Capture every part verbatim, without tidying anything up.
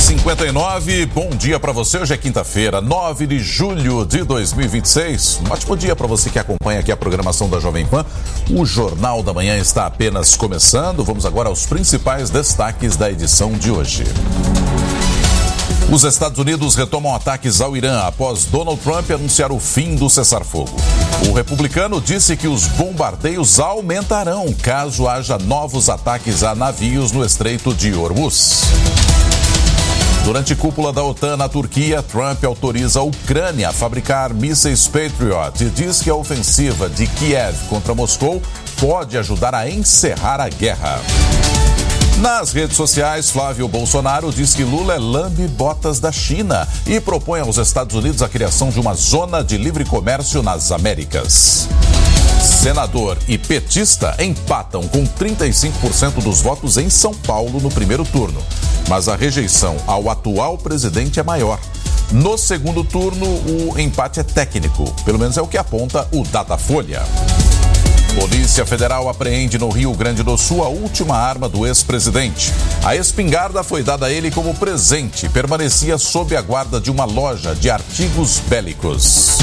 cinquenta e nove, bom dia para você. Hoje é quinta-feira, nove de julho de dois mil e vinte e seis. Um ótimo dia para você que acompanha aqui a programação da Jovem Pan. O Jornal da Manhã está apenas começando. Vamos agora aos principais destaques da edição de hoje. Os Estados Unidos retomam ataques ao Irã após Donald Trump anunciar o fim do cessar-fogo. O republicano disse que os bombardeios aumentarão caso haja novos ataques a navios no Estreito de Hormuz. Durante cúpula da OTAN na Turquia, Trump autoriza a Ucrânia a fabricar mísseis Patriot e diz que a ofensiva de Kiev contra Moscou pode ajudar a encerrar a guerra. Nas redes sociais, Flávio Bolsonaro diz que Lula é lambe-botas da China e propõe aos Estados Unidos a criação de uma zona de livre comércio nas Américas. Senador e petista empatam com trinta e cinco por cento dos votos em São Paulo no primeiro turno, mas a rejeição ao atual presidente é maior. No segundo turno, o empate é técnico, pelo menos é o que aponta o Datafolha. Polícia Federal apreende no Rio Grande do Sul a última arma do ex-presidente. A espingarda foi dada a ele como presente e permanecia sob a guarda de uma loja de artigos bélicos.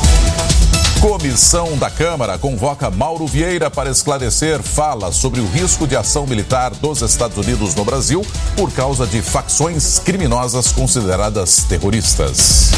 Comissão da Câmara convoca Mauro Vieira para esclarecer fala sobre o risco de ação militar dos Estados Unidos no Brasil por causa de facções criminosas consideradas terroristas.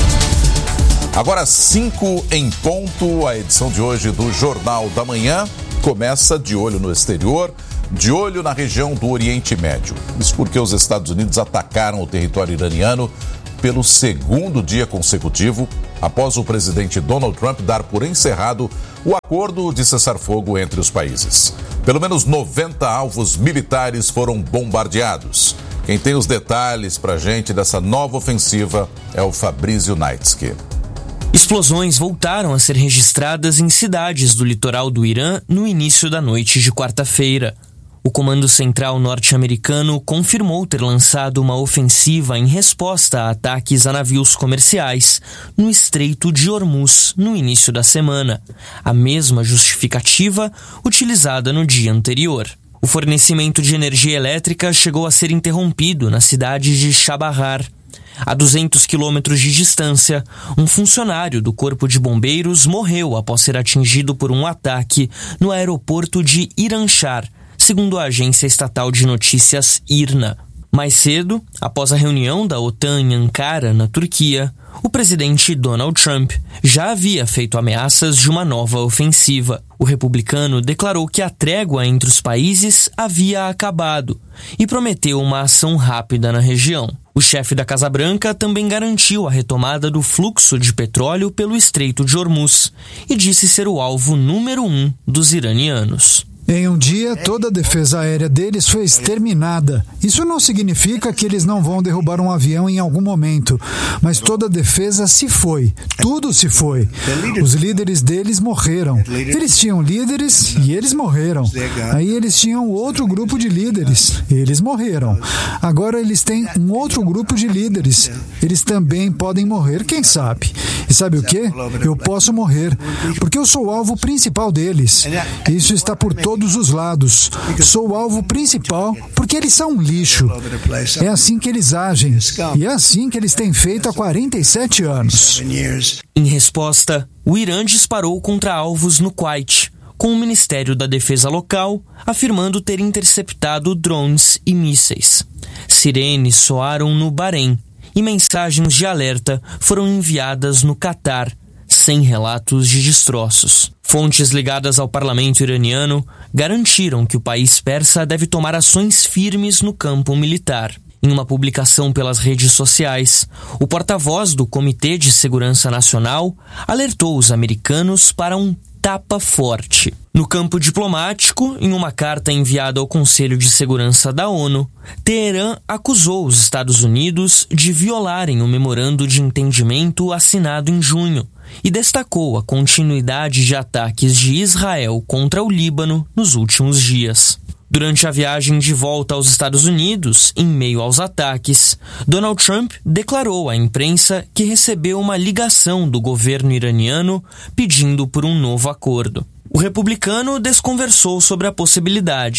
Agora, cinco em ponto, a edição de hoje do Jornal da Manhã começa de olho no exterior, de olho na região do Oriente Médio. Isso porque os Estados Unidos atacaram o território iraniano pelo segundo dia consecutivo, após o presidente Donald Trump dar por encerrado o acordo de cessar-fogo entre os países. Pelo menos noventa alvos militares foram bombardeados. Quem tem os detalhes pra gente dessa nova ofensiva é o Fabrício Naitsky. Explosões voltaram a ser registradas em cidades do litoral do Irã no início da noite de quarta-feira. O Comando Central norte-americano confirmou ter lançado uma ofensiva em resposta a ataques a navios comerciais no Estreito de Hormuz no início da semana, a mesma justificativa utilizada no dia anterior. O fornecimento de energia elétrica chegou a ser interrompido na cidade de Chabahar. A duzentos quilômetros de distância, um funcionário do Corpo de Bombeiros morreu após ser atingido por um ataque no aeroporto de Iranchar, segundo a agência estatal de notícias I R N A. Mais cedo, após a reunião da OTAN em Ankara, na Turquia, o presidente Donald Trump já havia feito ameaças de uma nova ofensiva. O republicano declarou que a trégua entre os países havia acabado e prometeu uma ação rápida na região. O chefe da Casa Branca também garantiu a retomada do fluxo de petróleo pelo Estreito de Hormuz e disse ser o alvo número um dos iranianos. Em um dia, toda a defesa aérea deles foi exterminada. Isso não significa que eles não vão derrubar um avião em algum momento, mas toda a defesa se foi. Tudo se foi. Os líderes deles morreram. Eles tinham líderes e eles morreram. Aí eles tinham outro grupo de líderes. Eles morreram. Agora eles têm um outro grupo de líderes. Eles também podem morrer, quem sabe? E sabe o quê? Eu posso morrer, porque eu sou o alvo principal deles. Isso está por todo todos os lados. Sou o alvo principal porque eles são um lixo. É assim que eles agem. E é assim que eles têm feito há quarenta e sete anos. Em resposta, o Irã disparou contra alvos no Kuwait, com o Ministério da Defesa local afirmando ter interceptado drones e mísseis. Sirenes soaram no Bahrein e mensagens de alerta foram enviadas no Catar, sem relatos de destroços. Fontes ligadas ao parlamento iraniano garantiram que o país persa deve tomar ações firmes no campo militar. Em uma publicação pelas redes sociais, o porta-voz do Comitê de Segurança Nacional alertou os americanos para um tapa forte. No campo diplomático, em uma carta enviada ao Conselho de Segurança da ONU, Teherã acusou os Estados Unidos de violarem o memorando de entendimento assinado em junho e destacou a continuidade de ataques de Israel contra o Líbano nos últimos dias. Durante a viagem de volta aos Estados Unidos, em meio aos ataques, Donald Trump declarou à imprensa que recebeu uma ligação do governo iraniano pedindo por um novo acordo. O republicano desconversou sobre a possibilidade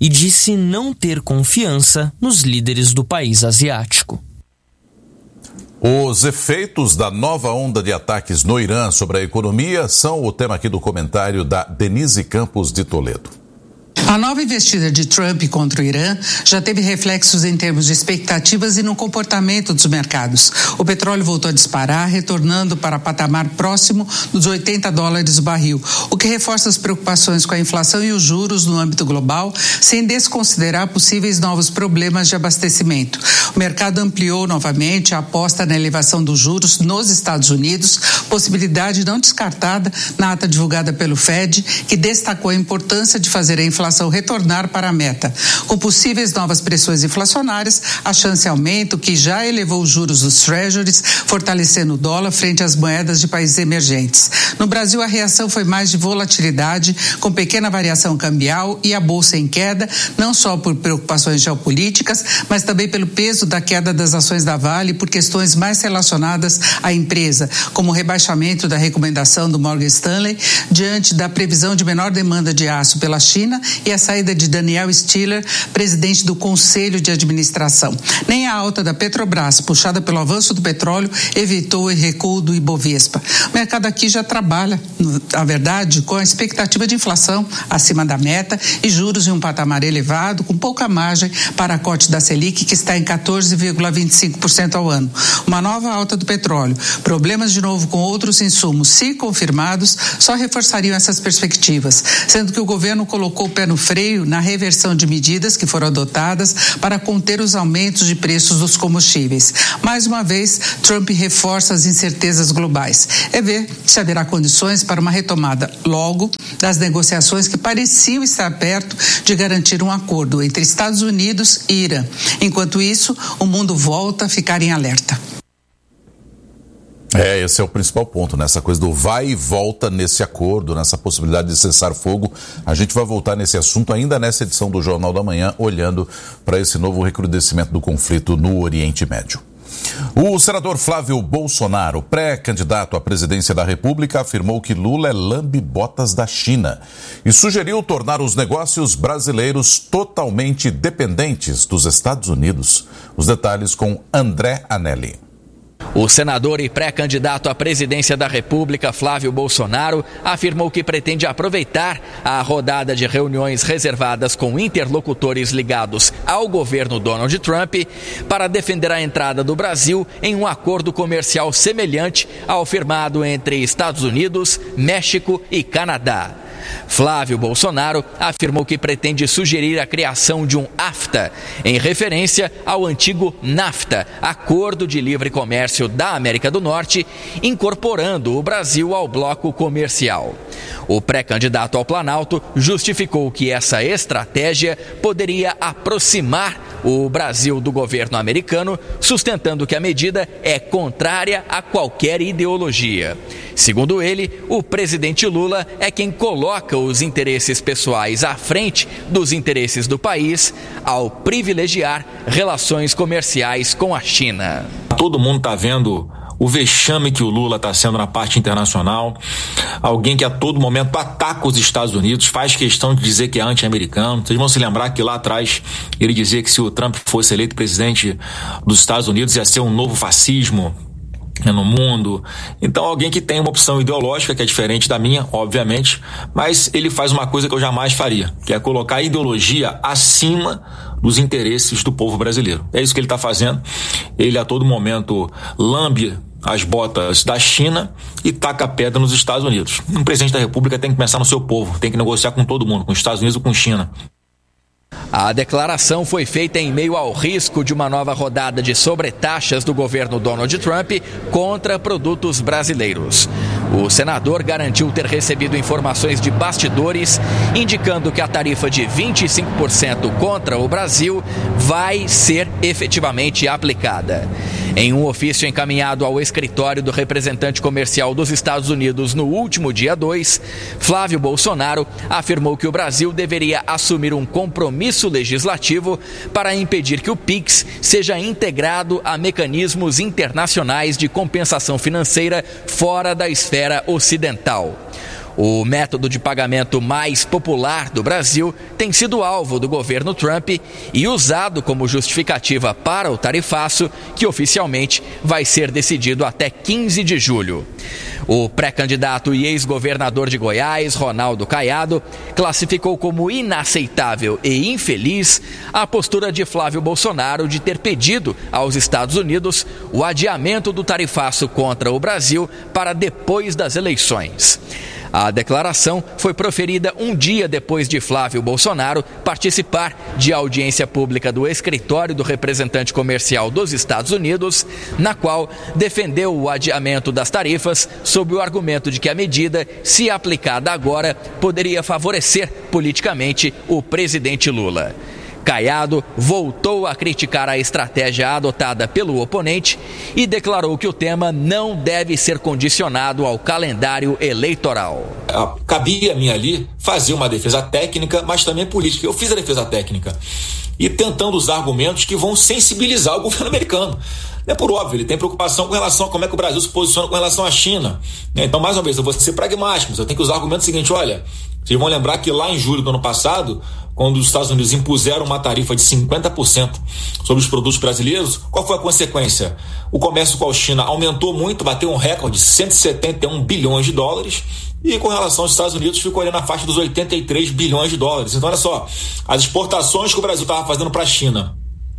e disse não ter confiança nos líderes do país asiático. Os efeitos da nova onda de ataques no Irã sobre a economia são o tema aqui do comentário da Denise Campos de Toledo. A nova investida de Trump contra o Irã já teve reflexos em termos de expectativas e no comportamento dos mercados. O petróleo voltou a disparar, retornando para patamar próximo dos oitenta dólares o barril, o que reforça as preocupações com a inflação e os juros no âmbito global, sem desconsiderar possíveis novos problemas de abastecimento. O mercado ampliou novamente a aposta na elevação dos juros nos Estados Unidos, possibilidade não descartada na ata divulgada pelo Fed, que destacou a importância de fazer a inflação retornar para a meta. Com possíveis novas pressões inflacionárias, a chance aumenta, o que já elevou os juros dos treasuries, fortalecendo o dólar frente às moedas de países emergentes. No Brasil, a reação foi mais de volatilidade, com pequena variação cambial e a bolsa em queda, não só por preocupações geopolíticas, mas também pelo peso da queda das ações da Vale por questões mais relacionadas à empresa, como o rebaixamento da recomendação do Morgan Stanley diante da previsão de menor demanda de aço pela China e a saída de Daniel Stiller, presidente do Conselho de Administração. Nem a alta da Petrobras, puxada pelo avanço do petróleo, evitou o recuo do Ibovespa. O mercado aqui já trabalha, na verdade, com a expectativa de inflação acima da meta e juros em um patamar elevado, com pouca margem para a corte da Selic, que está em quatorze vírgula vinte e cinco por cento ao ano. Uma nova alta do petróleo, problemas de novo com outros insumos, se confirmados, só reforçariam essas perspectivas, sendo que o governo colocou o pé no freio na reversão de medidas que foram adotadas para conter os aumentos de preços dos combustíveis. Mais uma vez, Trump reforça as incertezas globais. É ver se haverá condições para uma retomada logo das negociações que pareciam estar perto de garantir um acordo entre Estados Unidos e Irã. Enquanto isso, o mundo volta a ficar em alerta. É, esse é o principal ponto, né? Essa coisa do vai e volta nesse acordo, nessa possibilidade de cessar fogo. A gente vai voltar nesse assunto ainda nessa edição do Jornal da Manhã, olhando para esse novo recrudescimento do conflito no Oriente Médio. O senador Flávio Bolsonaro, pré-candidato à presidência da República, afirmou que Lula é lambe-botas da China e sugeriu tornar os negócios brasileiros totalmente dependentes dos Estados Unidos. Os detalhes com André Anelli. O senador e pré-candidato à presidência da República, Flávio Bolsonaro, afirmou que pretende aproveitar a rodada de reuniões reservadas com interlocutores ligados ao governo Donald Trump para defender a entrada do Brasil em um acordo comercial semelhante ao firmado entre Estados Unidos, México e Canadá. Flávio Bolsonaro afirmou que pretende sugerir a criação de um AFTA, em referência ao antigo NAFTA, Acordo de Livre Comércio da América do Norte, incorporando o Brasil ao bloco comercial. O pré-candidato ao Planalto justificou que essa estratégia poderia aproximar o Brasil do governo americano, sustentando que a medida é contrária a qualquer ideologia. Segundo ele, o presidente Lula é quem coloca os interesses pessoais à frente dos interesses do país ao privilegiar relações comerciais com a China. Todo mundo está vendo o vexame que o Lula está sendo na parte internacional, alguém que a todo momento ataca os Estados Unidos, faz questão de dizer que é anti-americano. Vocês vão se lembrar que lá atrás ele dizia que se o Trump fosse eleito presidente dos Estados Unidos ia ser um novo fascismo no mundo. Então alguém que tem uma opção ideológica que é diferente da minha, obviamente, mas ele faz uma coisa que eu jamais faria, que é colocar a ideologia acima dos interesses do povo brasileiro. É isso que ele está fazendo. Ele a todo momento lambe as botas da China e taca a pedra nos Estados Unidos. Um presidente da República tem que pensar no seu povo, tem que negociar com todo mundo, com os Estados Unidos ou com China. A declaração foi feita em meio ao risco de uma nova rodada de sobretaxas do governo Donald Trump contra produtos brasileiros. O senador garantiu ter recebido informações de bastidores indicando que a tarifa de vinte e cinco por cento contra o Brasil vai ser efetivamente aplicada. Em um ofício encaminhado ao escritório do representante comercial dos Estados Unidos no último dia dois, Flávio Bolsonaro afirmou que o Brasil deveria assumir um compromisso legislativo para impedir que o Pix seja integrado a mecanismos internacionais de compensação financeira fora da esfera ocidental. O método de pagamento mais popular do Brasil tem sido alvo do governo Trump e usado como justificativa para o tarifaço, que oficialmente vai ser decidido até quinze de julho. O pré-candidato e ex-governador de Goiás, Ronaldo Caiado, classificou como inaceitável e infeliz a postura de Flávio Bolsonaro de ter pedido aos Estados Unidos o adiamento do tarifaço contra o Brasil para depois das eleições. A declaração foi proferida um dia depois de Flávio Bolsonaro participar de audiência pública do escritório do representante comercial dos Estados Unidos, na qual defendeu o adiamento das tarifas sob o argumento de que a medida, se aplicada agora, poderia favorecer politicamente o presidente Lula. Caiado voltou a criticar a estratégia adotada pelo oponente e declarou que o tema não deve ser condicionado ao calendário eleitoral. Cabia a mim ali fazer uma defesa técnica, mas também política. Eu fiz a defesa técnica e tentando usar argumentos que vão sensibilizar o governo americano. É por óbvio, ele tem preocupação com relação a como é que o Brasil se posiciona com relação à China. Então, mais uma vez, eu vou ser pragmático, mas eu tenho que usar o argumento seguinte: olha, vocês vão lembrar que lá em julho do ano passado, quando os Estados Unidos impuseram uma tarifa de cinquenta por cento sobre os produtos brasileiros, qual foi a consequência? O comércio com a China aumentou muito, bateu um recorde de cento e setenta e um bilhões de dólares, e com relação aos Estados Unidos ficou ali na faixa dos oitenta e três bilhões de dólares. Então, olha só, as exportações que o Brasil estava fazendo para a China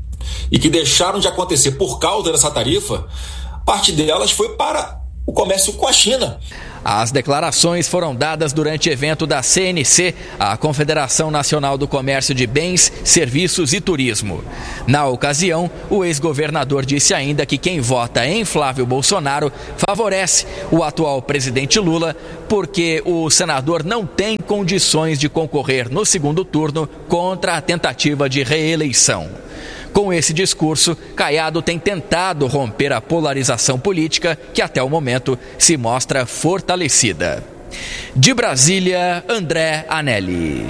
e que deixaram de acontecer por causa dessa tarifa, parte delas foi para o comércio com a China. As declarações foram dadas durante evento da C N C, a Confederação Nacional do Comércio de Bens, Serviços e Turismo. Na ocasião, o ex-governador disse ainda que quem vota em Flávio Bolsonaro favorece o atual presidente Lula, porque o senador não tem condições de concorrer no segundo turno contra a tentativa de reeleição. Com esse discurso, Caiado tem tentado romper a polarização política, que até o momento se mostra fortalecida. De Brasília, André Anelli.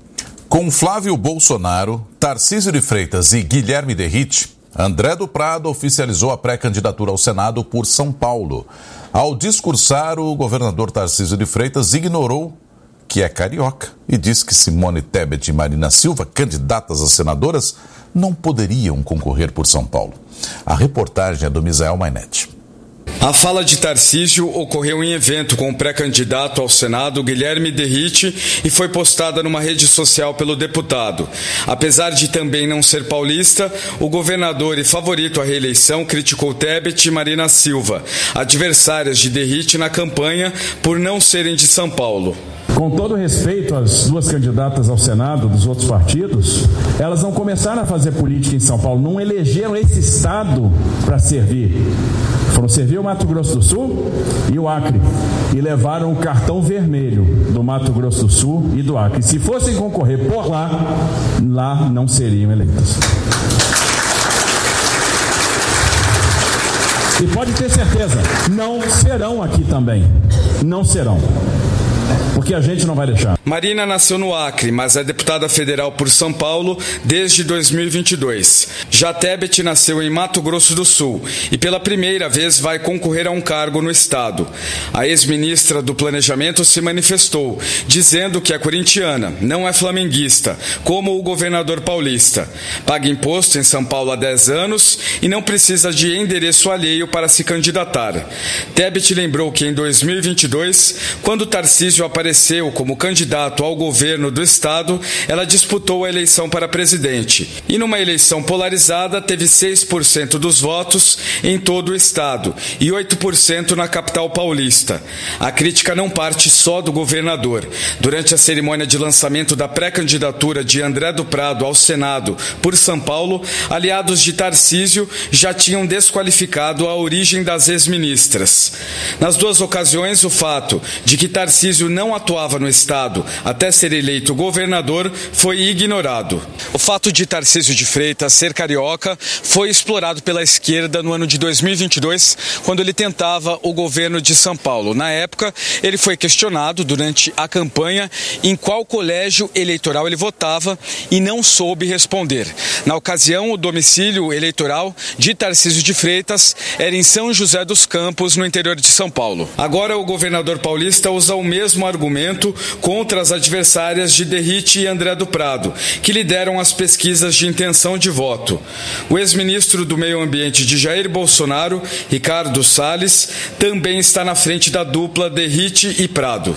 Com Flávio Bolsonaro, Tarcísio de Freitas e Guilherme Derrite, André do Prado oficializou a pré-candidatura ao Senado por São Paulo. Ao discursar, o governador Tarcísio de Freitas ignorou que é carioca e disse que Simone Tebet e Marina Silva, candidatas a senadoras, não poderiam concorrer por São Paulo. A reportagem é do Misael Mainetti. A fala de Tarcísio ocorreu em evento com o pré-candidato ao Senado, Guilherme Derrite, e foi postada numa rede social pelo deputado. Apesar de também não ser paulista, o governador e favorito à reeleição criticou Tebet e Marina Silva, adversárias de Derrite na campanha, por não serem de São Paulo. Com todo respeito às duas candidatas ao Senado dos outros partidos, elas não começaram a fazer política em São Paulo, não elegeram esse estado para servir. Foram servir o Mato Grosso do Sul e o Acre, e levaram o cartão vermelho do Mato Grosso do Sul e do Acre. Se fossem concorrer por lá, lá não seriam eleitas. E pode ter certeza, não serão aqui também. Não serão. Porque a gente não vai deixar. Marina nasceu no Acre, mas é deputada federal por São Paulo desde dois mil e vinte e dois. Já Tebet nasceu em Mato Grosso do Sul e pela primeira vez vai concorrer a um cargo no estado. A ex-ministra do Planejamento se manifestou, dizendo que é corintiana, não é flamenguista, como o governador paulista. Paga imposto em São Paulo há dez anos e não precisa de endereço alheio para se candidatar. Tebet lembrou que em dois mil e vinte e dois, quando Tarcísio apareceu como candidato ao governo do estado, ela disputou a eleição para presidente. E numa eleição polarizada, teve seis por cento dos votos em todo o estado e oito por cento na capital paulista. A crítica não parte só do governador. Durante a cerimônia de lançamento da pré-candidatura de André do Prado ao Senado por São Paulo, aliados de Tarcísio já tinham desqualificado a origem das ex-ministras. Nas duas ocasiões, o fato de que Tarcísio não atuava no estado até ser eleito governador foi ignorado. O fato de Tarcísio de Freitas ser carioca foi explorado pela esquerda no ano de dois mil e vinte e dois, quando ele tentava o governo de São Paulo. Na época, ele foi questionado durante a campanha em qual colégio eleitoral ele votava e não soube responder. Na ocasião, o domicílio eleitoral de Tarcísio de Freitas era em São José dos Campos, no interior de São Paulo. Agora, o governador paulista usa o mesmo argumento contra as adversárias de Derrite e André do Prado, que lideram as pesquisas de intenção de voto. O ex-ministro do Meio Ambiente de Jair Bolsonaro, Ricardo Salles, também está na frente da dupla Derrite e Prado.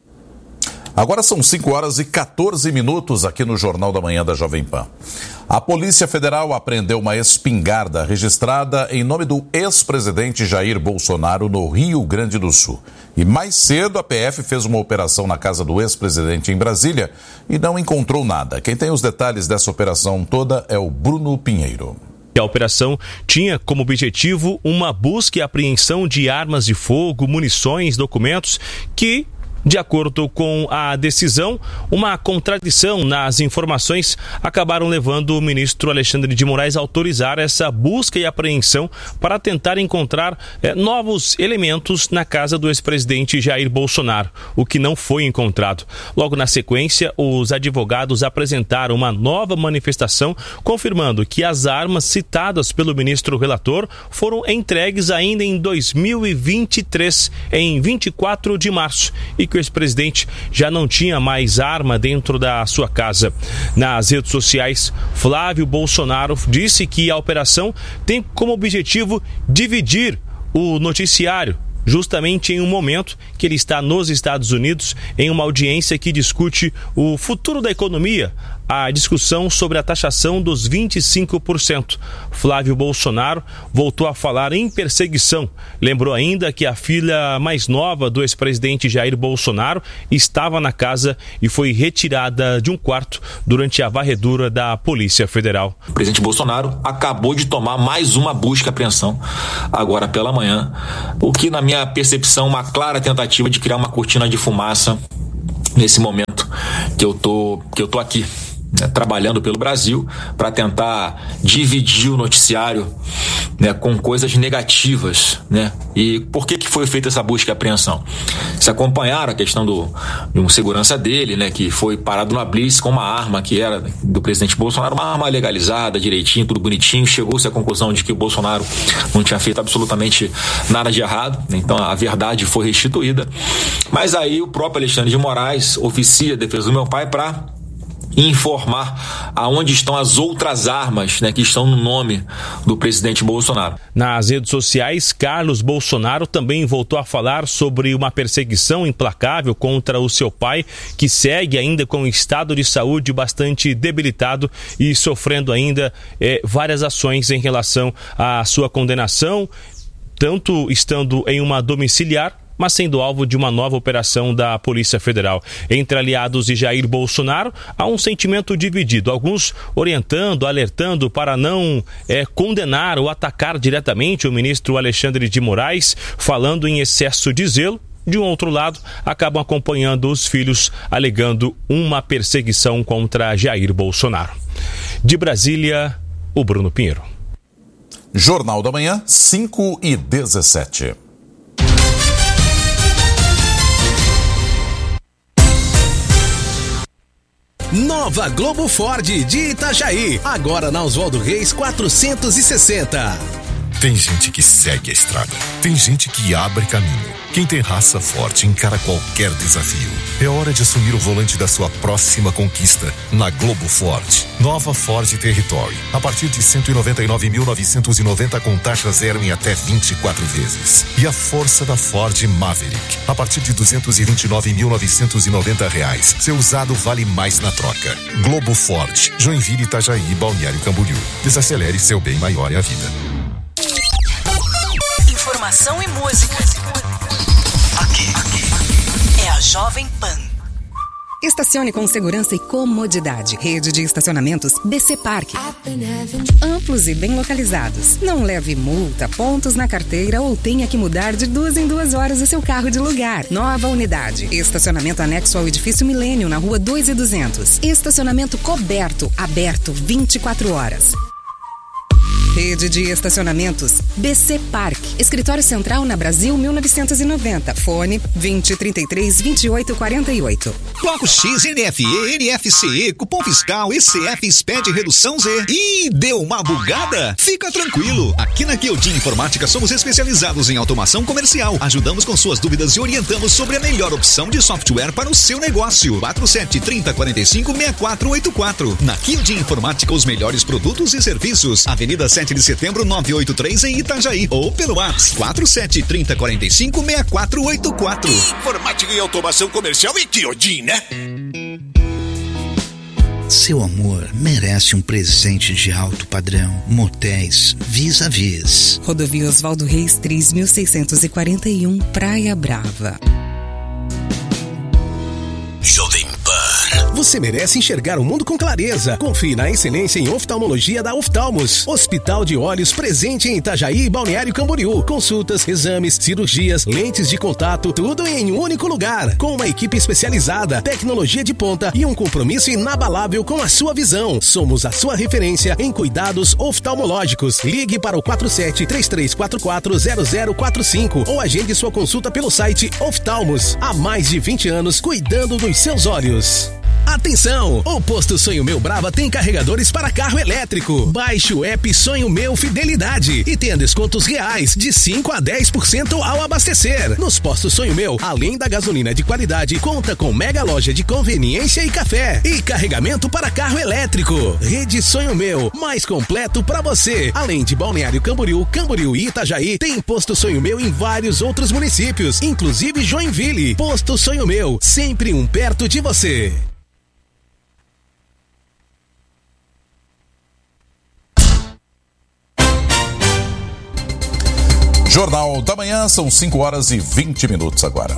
Agora são cinco horas e quatorze minutos aqui no Jornal da Manhã da Jovem Pan. A Polícia Federal apreendeu uma espingarda registrada em nome do ex-presidente Jair Bolsonaro no Rio Grande do Sul. E mais cedo a P F fez uma operação na casa do ex-presidente em Brasília e não encontrou nada. Quem tem os detalhes dessa operação toda é o Bruno Pinheiro. A operação tinha como objetivo uma busca e apreensão de armas de fogo, munições, documentos que, de acordo com a decisão, uma contradição nas informações acabaram levando o ministro Alexandre de Moraes a autorizar essa busca e apreensão para tentar encontrar eh, novos elementos na casa do ex-presidente Jair Bolsonaro, o que não foi encontrado. Logo na sequência, os advogados apresentaram uma nova manifestação confirmando que as armas citadas pelo ministro relator foram entregues ainda em dois mil e vinte e três, em vinte e quatro de março, e que o ex-presidente já não tinha mais arma dentro da sua casa. Nas redes sociais, Flávio Bolsonaro disse que a operação tem como objetivo dividir o noticiário, justamente em um momento que ele está nos Estados Unidos, em uma audiência que discute o futuro da economia, a discussão sobre a taxação dos vinte e cinco por cento. Flávio Bolsonaro voltou a falar em perseguição. Lembrou ainda que a filha mais nova do ex-presidente Jair Bolsonaro estava na casa e foi retirada de um quarto durante a varredura da Polícia Federal. O presidente Bolsonaro acabou de tomar mais uma busca e apreensão agora pela manhã, o que, na minha percepção, uma clara tentativa de criar uma cortina de fumaça nesse momento que eu tô, que eu tô aqui, né, trabalhando pelo Brasil para tentar dividir o noticiário, né, com coisas negativas, né? E por que que foi feita essa busca e apreensão? Se acompanharam a questão do, de um segurança dele, né, que foi parado na blitz com uma arma que era do presidente Bolsonaro, uma arma legalizada, direitinho, tudo bonitinho. Chegou-se à conclusão de que o Bolsonaro não tinha feito absolutamente nada de errado, né? Então a verdade foi restituída. Mas aí o próprio Alexandre de Moraes oficia a defesa do meu pai para informar aonde estão as outras armas, né, que estão no nome do presidente Bolsonaro. Nas redes sociais, Carlos Bolsonaro também voltou a falar sobre uma perseguição implacável contra o seu pai, que segue ainda com um estado de saúde bastante debilitado e sofrendo ainda eh, várias ações em relação à sua condenação, tanto estando em uma domiciliar, mas sendo alvo de uma nova operação da Polícia Federal. Entre aliados de Jair Bolsonaro, há um sentimento dividido. Alguns orientando, alertando para não é, condenar ou atacar diretamente o ministro Alexandre de Moraes, falando em excesso de zelo. De um outro lado, acabam acompanhando os filhos, alegando uma perseguição contra Jair Bolsonaro. De Brasília, o Bruno Pinheiro. Jornal da Manhã, cinco e dezessete. Nova Globo Ford de Itajaí, agora na Oswaldo Reis quatrocentos e sessenta. Tem gente que segue a estrada, tem gente que abre caminho. Quem tem raça forte encara qualquer desafio. É hora de assumir o volante da sua próxima conquista na Globo Ford. Nova Ford Territory, a partir de cento e noventa e nove mil novecentos e noventa com taxa zero em até vinte e quatro vezes. E a força da Ford Maverick, a partir de duzentos e vinte e nove mil novecentos e noventa reais. Seu usado vale mais na troca. Globo Ford, Joinville, Itajaí e Balneário Camboriú. Desacelere, seu bem maior é a vida. Informação e música. Aqui, aqui. É a Jovem Pan. Estacione com segurança e comodidade. Rede de estacionamentos B C Parque. Amplos e bem localizados. Não leve multa, pontos na carteira ou tenha que mudar de duas em duas horas o seu carro de lugar. Nova unidade. Estacionamento anexo ao edifício Milênio, na rua dois e duzentos. Estacionamento coberto, aberto vinte e quatro horas. Rede de estacionamentos B C Park. Escritório central na Brasil mil novecentos e noventa. Fone vinte, trinta e três, vinte e oito, quarenta e oito. Bloco X, N F E, N F C E, cupom fiscal, E C F, S P E D, redução Z. Ih, deu uma bugada? Fica tranquilo. Aqui na Kyojin Informática somos especializados em automação comercial. Ajudamos com suas dúvidas e orientamos sobre a melhor opção de software para o seu negócio. quatro sete, trinta, quarenta e cinco, sessenta e quatro oitenta e quatro. Na Kyojin Informática, os melhores produtos e serviços. Avenida sete de setembro, novecentos e oitenta e três em Itajaí. Ou pelo WhatsApp quatro sete, trinta, quarenta e cinco, sessenta e quatro oitenta e quatro. Informática e automação comercial e Kyojin, né? Seu amor merece um presente de alto padrão. Motéis Vis-a-Vis. Rodovia Oswaldo Reis, três mil seiscentos e quarenta e um, Praia Brava. Jovem Pan. Você merece enxergar o mundo com clareza. Confie na excelência em oftalmologia da Oftalmos. Hospital de Olhos presente em Itajaí e Balneário Camboriú. Consultas, exames, cirurgias, lentes de contato, tudo em um único lugar. Com uma equipe especializada, tecnologia de ponta e um compromisso inabalável com a sua visão. Somos a sua referência em cuidados oftalmológicos. Ligue para o quatro sete, três três quatro quatro, zero zero quatro cinco ou agende sua consulta pelo site Oftalmos. Há mais de vinte anos cuidando dos seus olhos. Atenção! O Posto Sonho Meu Brava tem carregadores para carro elétrico. Baixe o app Sonho Meu Fidelidade e tenha descontos reais de cinco a dez por cento ao abastecer. Nos postos Sonho Meu, além da gasolina de qualidade, conta com mega loja de conveniência e café. E carregamento para carro elétrico. Rede Sonho Meu, mais completo para você. Além de Balneário Camboriú, Camboriú e Itajaí, tem Posto Sonho Meu em vários outros municípios, inclusive Joinville. Posto Sonho Meu, sempre um perto de você. Jornal da Manhã, são cinco horas e vinte minutos agora.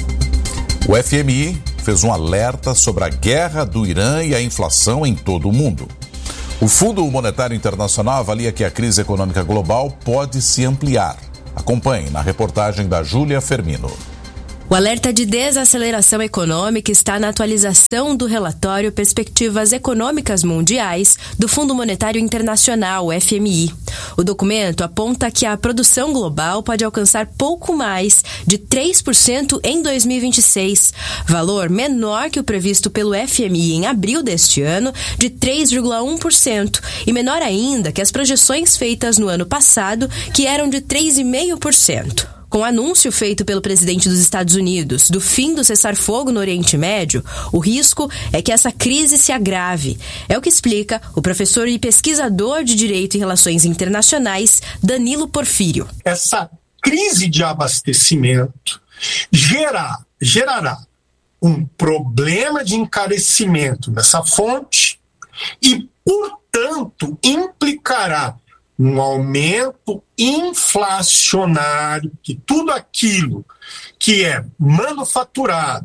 O F M I fez um alerta sobre a guerra do Irã e a inflação em todo o mundo. O Fundo Monetário Internacional avalia que a crise econômica global pode se ampliar. Acompanhe na reportagem da Júlia Fermino. O alerta de desaceleração econômica está na atualização do relatório Perspectivas Econômicas Mundiais do Fundo Monetário Internacional, F M I. O documento aponta que a produção global pode alcançar pouco mais de três por cento em dois mil e vinte e seis, valor menor que o previsto pelo F M I em abril deste ano, de três vírgula um por cento, e menor ainda que as projeções feitas no ano passado, que eram de três vírgula cinco por cento. Com o anúncio feito pelo presidente dos Estados Unidos do fim do cessar-fogo no Oriente Médio, o risco é que essa crise se agrave. É o que explica o professor e pesquisador de Direito e Relações Internacionais, Danilo Porfírio. Essa crise de abastecimento gerar, gerará um problema de encarecimento nessa fonte e, portanto, implicará um aumento inflacionário, que tudo aquilo que é manufaturado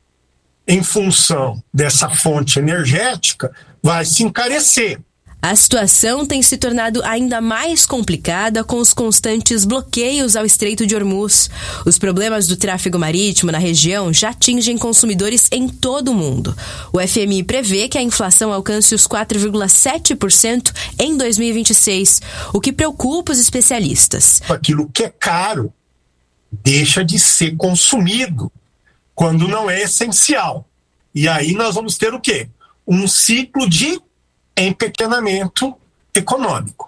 em função dessa fonte energética vai se encarecer. A situação tem se tornado ainda mais complicada com os constantes bloqueios ao Estreito de Hormuz. Os problemas do tráfego marítimo na região já atingem consumidores em todo o mundo. O F M I prevê que a inflação alcance os quatro vírgula sete por cento em dois mil e vinte e seis, o que preocupa os especialistas. Aquilo que é caro deixa de ser consumido quando não é essencial. E aí nós vamos ter o quê? Um ciclo de empequenamento econômico,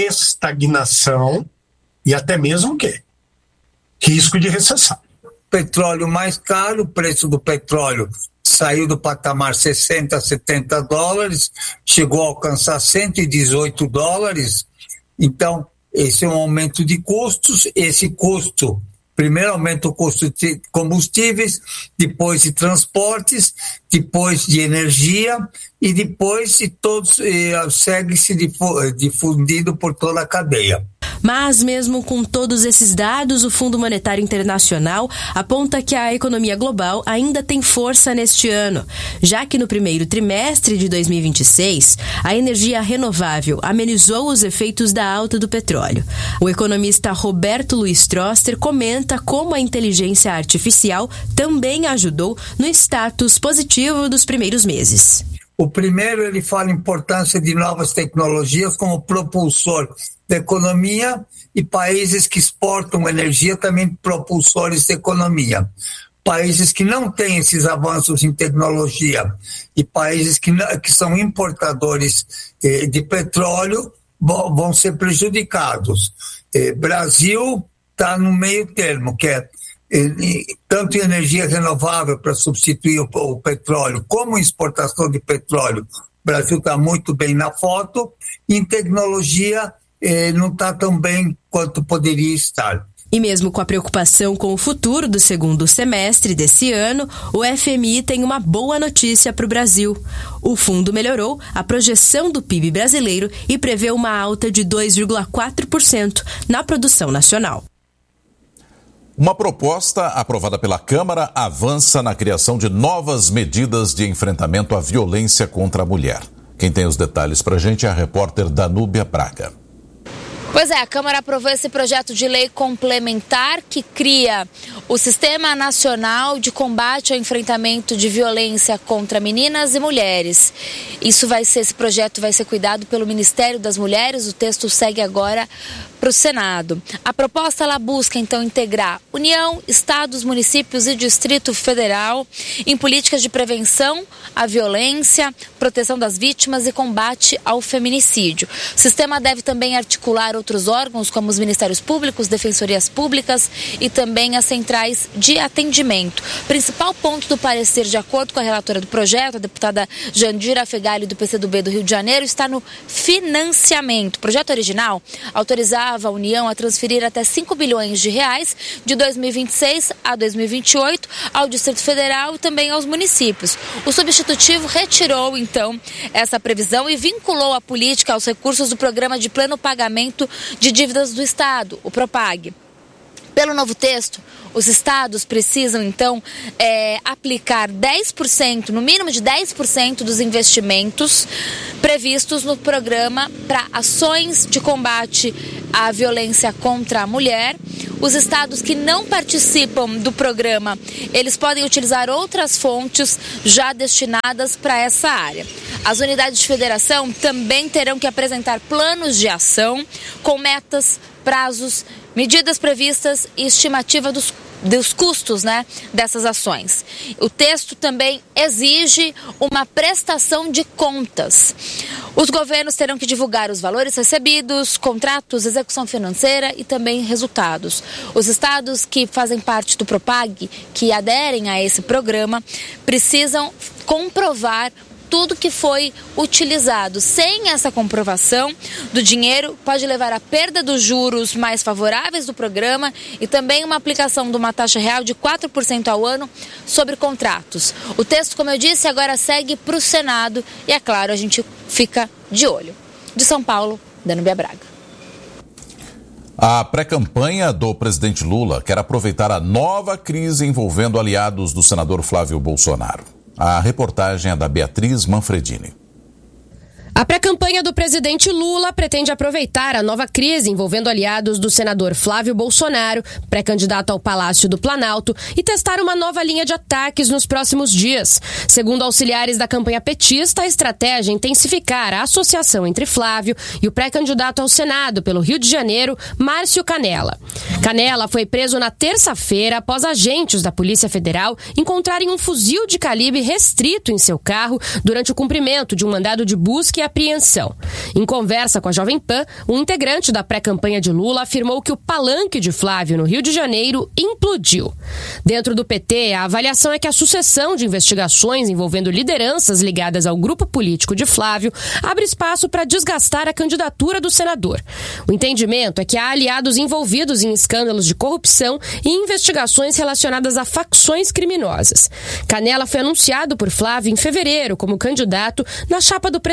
estagnação e até mesmo o quê? Risco de recessão. Petróleo mais caro, o preço do petróleo saiu do patamar sessenta, setenta dólares, chegou a alcançar cento e dezoito dólares. Então, esse é um aumento de custos. Esse custo, primeiro aumenta o custo de combustíveis, depois de transportes, depois de energia e depois de todos, eh, segue-se difundido por toda a cadeia. Mas mesmo com todos esses dados, o Fundo Monetário Internacional aponta que a economia global ainda tem força neste ano, já que no primeiro trimestre de dois mil e vinte e seis, a energia renovável amenizou os efeitos da alta do petróleo. O economista Roberto Luiz Troster comenta como a inteligência artificial também ajudou no status positivo dos primeiros meses. O primeiro, ele fala a importância de novas tecnologias como propulsor da economia e países que exportam energia também propulsores da economia. Países que não têm esses avanços em tecnologia e países que, que são importadores eh, de petróleo vão, vão ser prejudicados. Eh, Brasil está no meio termo, que é tanto em energia renovável para substituir o, o petróleo, como em exportação de petróleo. O Brasil está muito bem na foto, e em tecnologia eh, não está tão bem quanto poderia estar. E mesmo com a preocupação com o futuro do segundo semestre desse ano, o F M I tem uma boa notícia para o Brasil. O fundo melhorou a projeção do P I B brasileiro e prevê uma alta de dois vírgula quatro por cento na produção nacional. Uma proposta aprovada pela Câmara avança na criação de novas medidas de enfrentamento à violência contra a mulher. Quem tem os detalhes para a gente é a repórter Danúbia Braga. Pois é, a Câmara aprovou esse projeto de lei complementar que cria o Sistema Nacional de Combate ao Enfrentamento de Violência contra Meninas e Mulheres. Isso vai ser, esse projeto vai ser cuidado pelo Ministério das Mulheres. O texto segue agora para o Senado. A proposta ela busca então integrar União, estados, municípios e Distrito Federal em políticas de prevenção à violência, proteção das vítimas e combate ao feminicídio. O sistema deve também articular outros órgãos como os Ministérios Públicos, Defensorias Públicas e também as centrais de atendimento. O principal ponto do parecer, de acordo com a relatora do projeto, a deputada Jandira Fegali do P C do B do Rio de Janeiro, está no financiamento. O projeto original autorizava a União a transferir até cinco bilhões de reais de dois mil e vinte e seis a dois mil e vinte e oito ao Distrito Federal e também aos municípios. O substitutivo retirou, então, essa previsão e vinculou a política aos recursos do Programa de Pleno Pagamento de Dívidas do Estado, o PROPAG. Pelo novo texto, os estados precisam, então, é, aplicar dez por cento, no mínimo de dez por cento dos investimentos previstos no programa para ações de combate à violência contra a mulher. Os estados que não participam do programa, eles podem utilizar outras fontes já destinadas para essa área. As unidades de federação também terão que apresentar planos de ação com metas, prazos, medidas previstas e estimativa dos, dos custos, né, dessas ações. O texto também exige uma prestação de contas. Os governos terão que divulgar os valores recebidos, contratos, execução financeira e também resultados. Os estados que fazem parte do PROPAG, que aderem a esse programa, precisam comprovar tudo que foi utilizado. Sem essa comprovação do dinheiro, pode levar à perda dos juros mais favoráveis do programa e também uma aplicação de uma taxa real de quatro por cento ao ano sobre contratos. O texto, como eu disse, agora segue para o Senado e, é claro, a gente fica de olho. De São Paulo, Danúbia Braga. A pré-campanha do presidente Lula quer aproveitar a nova crise envolvendo aliados do senador Flávio Bolsonaro. A reportagem é da Beatriz Manfredini. A pré-campanha do presidente Lula pretende aproveitar a nova crise envolvendo aliados do senador Flávio Bolsonaro, pré-candidato ao Palácio do Planalto, e testar uma nova linha de ataques nos próximos dias. Segundo auxiliares da campanha petista, a estratégia é intensificar a associação entre Flávio e o pré-candidato ao Senado pelo Rio de Janeiro, Márcio Canella. Canella foi preso na terça-feira após agentes da Polícia Federal encontrarem um fuzil de calibre restrito em seu carro durante o cumprimento de um mandado de busca e apreensão. Em conversa com a Jovem Pan, um integrante da pré-campanha de Lula afirmou que o palanque de Flávio no Rio de Janeiro implodiu. Dentro do P T, a avaliação é que a sucessão de investigações envolvendo lideranças ligadas ao grupo político de Flávio abre espaço para desgastar a candidatura do senador. O entendimento é que há aliados envolvidos em escândalos de corrupção e investigações relacionadas a facções criminosas. Canella foi anunciado por Flávio em fevereiro como candidato na chapa do presidente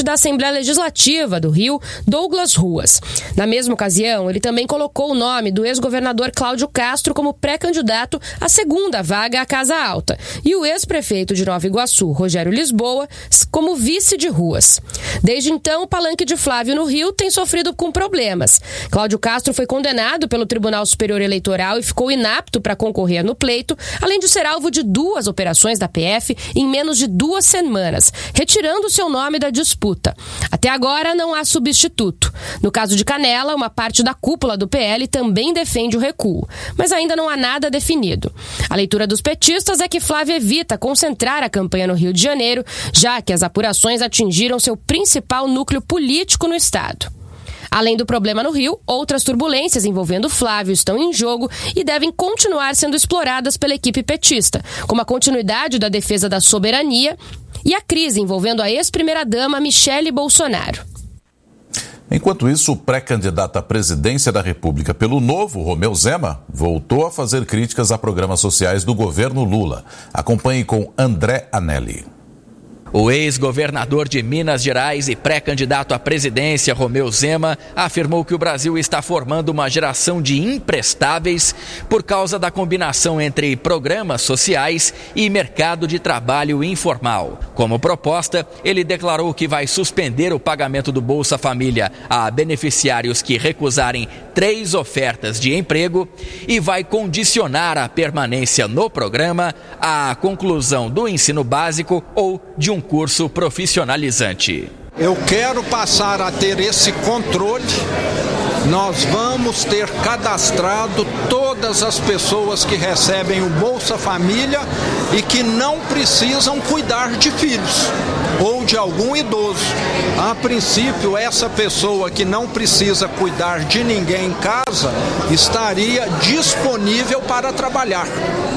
da Assembleia Legislativa do Rio, Douglas Ruas. Na mesma ocasião, ele também colocou o nome do ex-governador Cláudio Castro como pré-candidato à segunda vaga à Casa Alta e o ex-prefeito de Nova Iguaçu, Rogério Lisboa, como vice de Ruas. Desde então, o palanque de Flávio no Rio tem sofrido com problemas. Cláudio Castro foi condenado pelo Tribunal Superior Eleitoral e ficou inapto para concorrer no pleito, além de ser alvo de duas operações da P F em menos de duas semanas, retirando seu nome da disputa. Até agora não há substituto. No caso de Canela, uma parte da cúpula do P L também defende o recuo, mas ainda não há nada definido. A leitura dos petistas é que Flávio evita concentrar a campanha no Rio de Janeiro, já que as apurações atingiram seu principal núcleo político no estado. Além do problema no Rio, outras turbulências envolvendo Flávio estão em jogo e devem continuar sendo exploradas pela equipe petista, como a continuidade da defesa da soberania e a crise envolvendo a ex-primeira-dama Michele Bolsonaro. Enquanto isso, o pré-candidato à presidência da República pelo Novo, Romeu Zema, voltou a fazer críticas a programas sociais do governo Lula. Acompanhe com André Anelli. O ex-governador de Minas Gerais e pré-candidato à presidência, Romeu Zema, afirmou que o Brasil está formando uma geração de imprestáveis por causa da combinação entre programas sociais e mercado de trabalho informal. Como proposta, ele declarou que vai suspender o pagamento do Bolsa Família a beneficiários que recusarem três ofertas de emprego e vai condicionar a permanência no programa à conclusão do ensino básico ou de um curso profissionalizante. Eu quero passar a ter esse controle. Nós vamos ter cadastrado todas as pessoas que recebem o Bolsa Família e que não precisam cuidar de filhos ou de algum idoso. A princípio, essa pessoa que não precisa cuidar de ninguém em casa estaria disponível para trabalhar.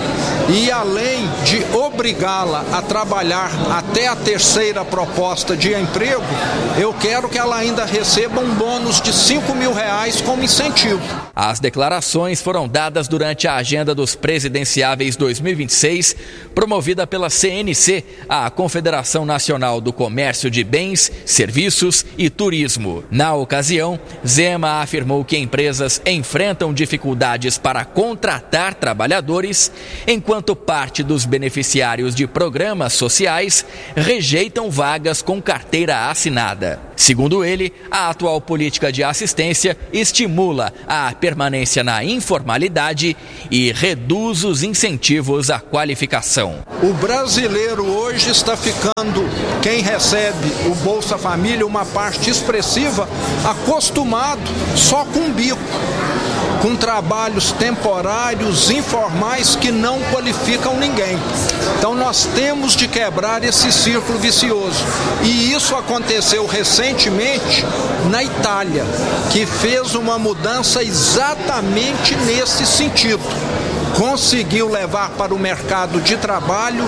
E além de obrigá-la a trabalhar até a terceira proposta de emprego, eu quero que ela ainda receba um bônus de cinco mil reais como incentivo. As declarações foram dadas durante a agenda dos presidenciáveis dois mil e vinte e seis, promovida pela C N C, a Confederação Nacional do Comércio de Bens, Serviços e Turismo. Na ocasião, Zema afirmou que empresas enfrentam dificuldades para contratar trabalhadores, enquanto parte dos beneficiários de programas sociais rejeitam vagas com carteira assinada. Segundo ele, a atual política de assistência estimula a permanência na informalidade e reduz os incentivos à qualificação. O brasileiro hoje está ficando, quem recebe o Bolsa Família, uma parte expressiva, acostumado só com um bico, com trabalhos temporários, informais, que não qualificam ninguém. Então nós temos de quebrar esse círculo vicioso. E isso aconteceu recentemente na Itália, que fez uma mudança exatamente nesse sentido. Conseguiu levar para o mercado de trabalho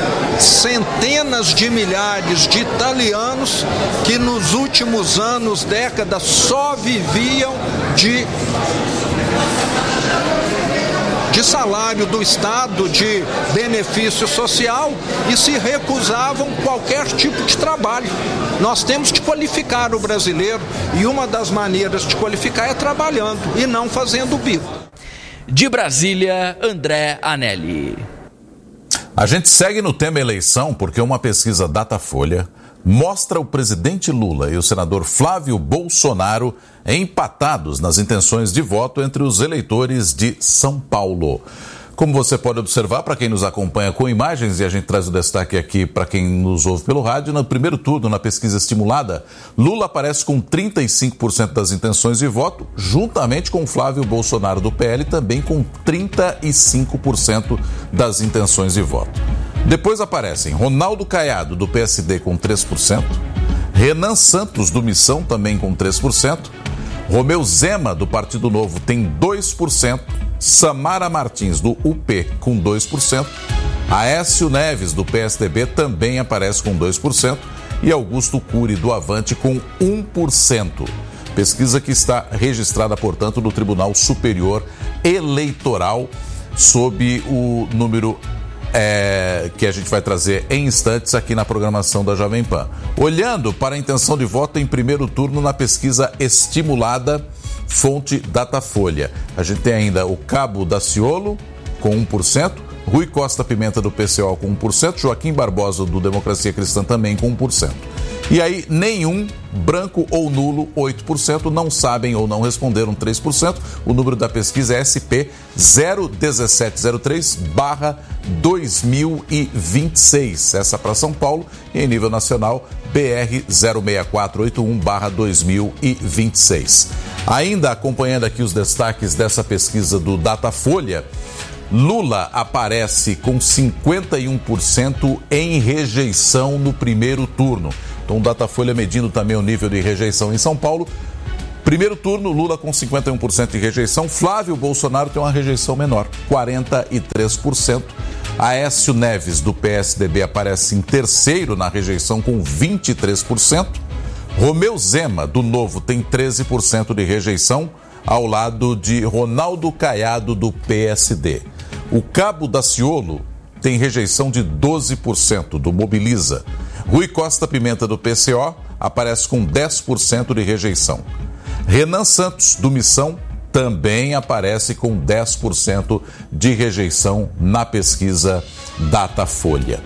centenas de milhares de italianos que nos últimos anos, décadas, só viviam de de salário do Estado, de benefício social, e se recusavam qualquer tipo de trabalho. Nós temos de qualificar o brasileiro, e uma das maneiras de qualificar é trabalhando e não fazendo bico. De Brasília, André Anelli. A gente segue no tema eleição porque uma pesquisa Datafolha mostra o presidente Lula e o senador Flávio Bolsonaro empatados nas intenções de voto entre os eleitores de São Paulo. Como você pode observar, para quem nos acompanha com imagens, e a gente traz o destaque aqui para quem nos ouve pelo rádio, no primeiro turno, na pesquisa estimulada, Lula aparece com trinta e cinco por cento das intenções de voto, juntamente com Flávio Bolsonaro do P L, também com trinta e cinco por cento das intenções de voto. Depois aparecem Ronaldo Caiado, do P S D, com três por cento, Renan Santos, do Missão, também com três por cento, Romeu Zema, do Partido Novo, tem dois por cento, Samara Martins, do U P, com dois por cento, Aécio Neves, do P S D B, também aparece com dois por cento e Augusto Cury, do Avante, com um por cento. Pesquisa que está registrada, portanto, no Tribunal Superior Eleitoral, sob o número é, que a gente vai trazer em instantes aqui na programação da Jovem Pan. Olhando para a intenção de voto em primeiro turno na pesquisa estimulada, fonte Datafolha. A gente tem ainda o Cabo Daciolo com um por cento, Rui Costa Pimenta do P C O com um por cento, Joaquim Barbosa do Democracia Cristã também com um por cento. E aí, nenhum, branco ou nulo, oito por cento, não sabem ou não responderam, três por cento. O número da pesquisa é S P zero um sete zero três barra dois mil e vinte e seis. Essa para São Paulo. E em nível nacional, B R zero seis quatro oito um barra dois mil e vinte e seis. Ainda acompanhando aqui os destaques dessa pesquisa do Datafolha, Lula aparece com cinquenta e um por cento em rejeição no primeiro turno. Então, o Datafolha medindo também o nível de rejeição em São Paulo. Primeiro turno, Lula com cinquenta e um por cento de rejeição. Flávio Bolsonaro tem uma rejeição menor, quarenta e três por cento. Aécio Neves, do P S D B, aparece em terceiro na rejeição com vinte e três por cento. Romeu Zema, do Novo, tem treze por cento de rejeição, ao lado de Ronaldo Caiado, do P S D. O Cabo Daciolo tem rejeição de doze por cento, do Mobiliza. Rui Costa Pimenta, do P C O, aparece com dez por cento de rejeição. Renan Santos, do Missão, também aparece com dez por cento de rejeição na pesquisa Datafolha.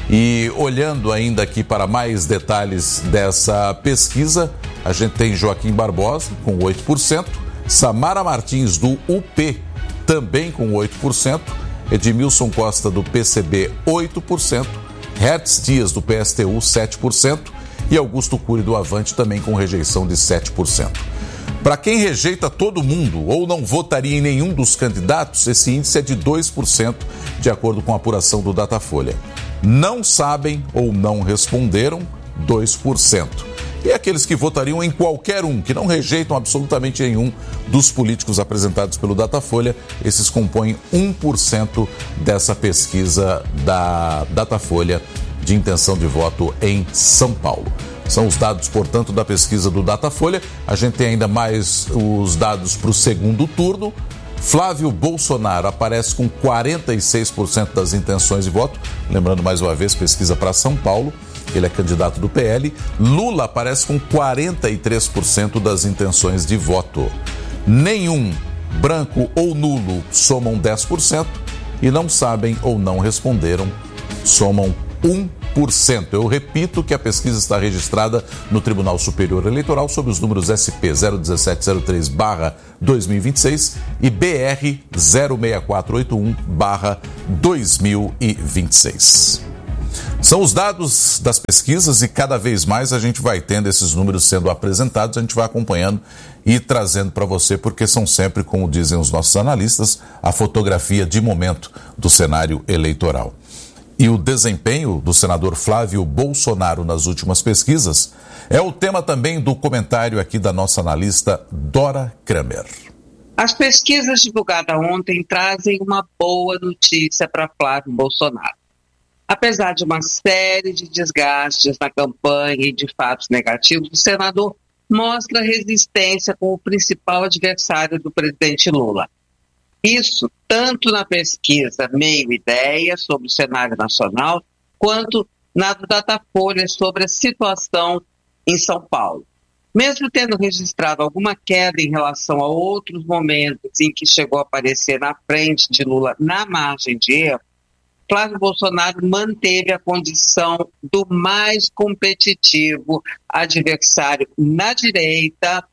E olhando ainda aqui para mais detalhes dessa pesquisa, a gente tem Joaquim Barbosa com oito por cento, Samara Martins, do U P, também com oito por cento, Edmilson Costa, do P C B, oito por cento, Hertz Dias, do P S T U, sete por cento e Augusto Cury, do Avante, também com rejeição de sete por cento. Para quem rejeita todo mundo ou não votaria em nenhum dos candidatos, esse índice é de dois por cento, de acordo com a apuração do Datafolha. Não sabem ou não responderam, dois por cento. E aqueles que votariam em qualquer um, que não rejeitam absolutamente nenhum dos políticos apresentados pelo Datafolha, esses compõem um por cento dessa pesquisa da Datafolha de intenção de voto em São Paulo. São os dados, portanto, da pesquisa do Datafolha. A gente tem ainda mais os dados para o segundo turno. Flávio Bolsonaro aparece com quarenta e seis por cento das intenções de voto. Lembrando mais uma vez, pesquisa para São Paulo. Ele é candidato do P L. Lula aparece com quarenta e três por cento das intenções de voto. Nenhum, branco ou nulo, somam dez por cento. E não sabem ou não responderam, somam um por cento. Eu repito que a pesquisa está registrada no Tribunal Superior Eleitoral sob os números S P zero um sete zero três barra dois mil e vinte e seis e B R zero seis quatro oito um barra dois mil e vinte e seis. São os dados das pesquisas e cada vez mais a gente vai tendo esses números sendo apresentados, a gente vai acompanhando e trazendo para você, porque são sempre, como dizem os nossos analistas, a fotografia de momento do cenário eleitoral. E o desempenho do senador Flávio Bolsonaro nas últimas pesquisas é o tema também do comentário aqui da nossa analista Dora Kramer. As pesquisas divulgadas ontem trazem uma boa notícia para Flávio Bolsonaro. Apesar de uma série de desgastes na campanha e de fatos negativos, o senador mostra resistência com o principal adversário do presidente Lula. Isso tanto na pesquisa Meio Ideia sobre o cenário nacional, quanto na do Datafolha sobre a situação em São Paulo. Mesmo tendo registrado alguma queda em relação a outros momentos em que chegou a aparecer na frente de Lula na margem de erro, Flávio Bolsonaro manteve a condição do mais competitivo adversário na direita,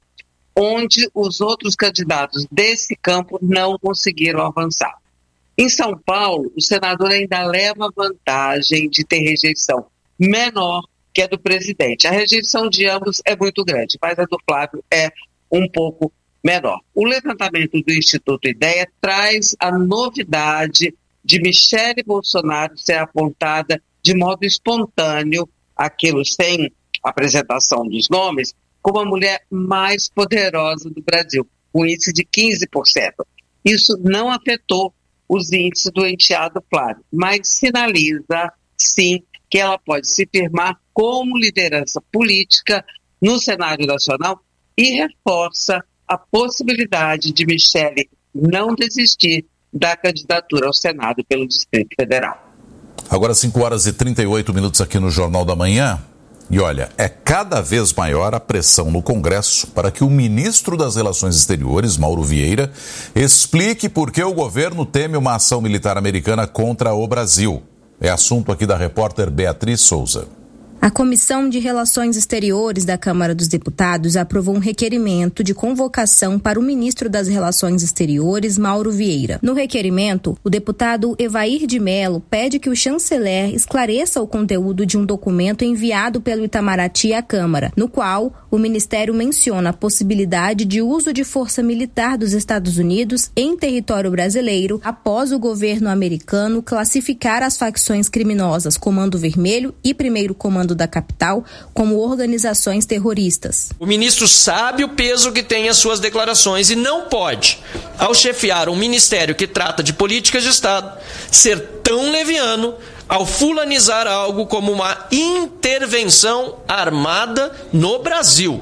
onde os outros candidatos desse campo não conseguiram avançar. Em São Paulo, o senador ainda leva vantagem de ter rejeição menor que a do presidente. A rejeição de ambos é muito grande, mas a do Flávio é um pouco menor. O levantamento do Instituto Ideia traz a novidade de Michele Bolsonaro ser apontada de modo espontâneo, aquilo sem apresentação dos nomes, como a mulher mais poderosa do Brasil, com índice de quinze por cento. Isso não afetou os índices do enteado Flávio, mas sinaliza, sim, que ela pode se firmar como liderança política no cenário nacional e reforça a possibilidade de Michele não desistir da candidatura ao Senado pelo Distrito Federal. Agora cinco horas e trinta e oito minutos aqui no Jornal da Manhã. E olha, é cada vez maior a pressão no Congresso para que o ministro das Relações Exteriores, Mauro Vieira, explique por que o governo teme uma ação militar americana contra o Brasil. É assunto aqui da repórter Beatriz Souza. A Comissão de Relações Exteriores da Câmara dos Deputados aprovou um requerimento de convocação para o ministro das Relações Exteriores, Mauro Vieira. No requerimento, o deputado Evair de Mello pede que o chanceler esclareça o conteúdo de um documento enviado pelo Itamaraty à Câmara, no qual o Ministério menciona a possibilidade de uso de força militar dos Estados Unidos em território brasileiro após o governo americano classificar as facções criminosas Comando Vermelho e Primeiro Comando da Capital como organizações terroristas. O ministro sabe o peso que tem as suas declarações e não pode, ao chefiar um ministério que trata de políticas de Estado, ser tão leviano ao fulanizar algo como uma intervenção armada no Brasil.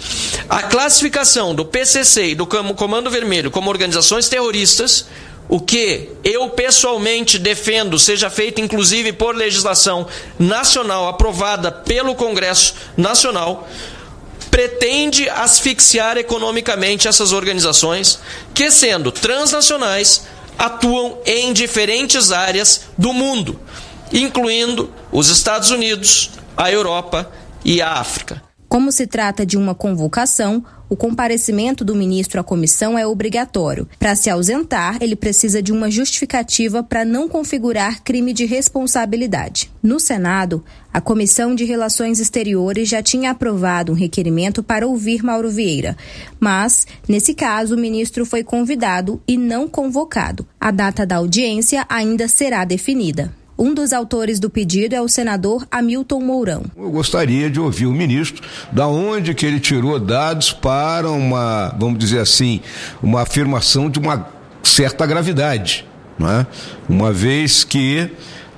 A classificação do P C C e do Comando Vermelho como organizações terroristas, o que eu pessoalmente defendo seja feito inclusive por legislação nacional aprovada pelo Congresso Nacional, pretende asfixiar economicamente essas organizações que, sendo transnacionais, atuam em diferentes áreas do mundo, incluindo os Estados Unidos, a Europa e a África. Como se trata de uma convocação, o comparecimento do ministro à comissão é obrigatório. Para se ausentar, ele precisa de uma justificativa para não configurar crime de responsabilidade. No Senado, a Comissão de Relações Exteriores já tinha aprovado um requerimento para ouvir Mauro Vieira. Mas, nesse caso, o ministro foi convidado e não convocado. A data da audiência ainda será definida. Um dos autores do pedido é o senador Hamilton Mourão. Eu gostaria de ouvir o ministro da onde que ele tirou dados para uma, vamos dizer assim, uma afirmação de uma certa gravidade, não é? Uma vez que,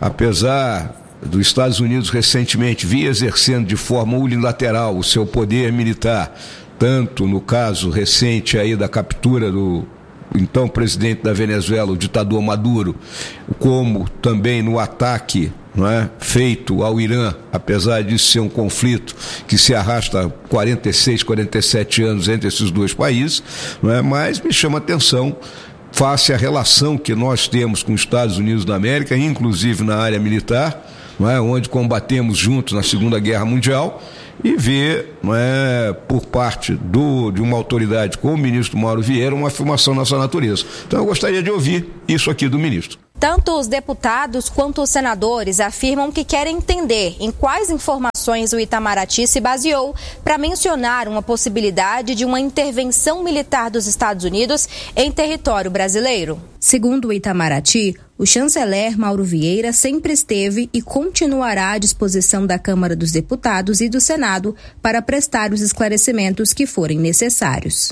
apesar dos Estados Unidos recentemente vir exercendo de forma unilateral o seu poder militar, tanto no caso recente aí da captura do então presidente da Venezuela, o ditador Maduro, como também no ataque, não é, feito ao Irã, apesar de ser um conflito que se arrasta há quarenta e seis, quarenta e sete anos entre esses dois países, não é, mas me chama a atenção face à relação que nós temos com os Estados Unidos da América, inclusive na área militar, não é, onde combatemos juntos na Segunda Guerra Mundial, e ver, não é, por parte do, de uma autoridade como o ministro Mauro Vieira uma afirmação nessa natureza. Então eu gostaria de ouvir isso aqui do ministro. Tanto os deputados quanto os senadores afirmam que querem entender em quais informações o Itamaraty se baseou para mencionar uma possibilidade de uma intervenção militar dos Estados Unidos em território brasileiro. Segundo o Itamaraty, o chanceler Mauro Vieira sempre esteve e continuará à disposição da Câmara dos Deputados e do Senado para prestar os esclarecimentos que forem necessários.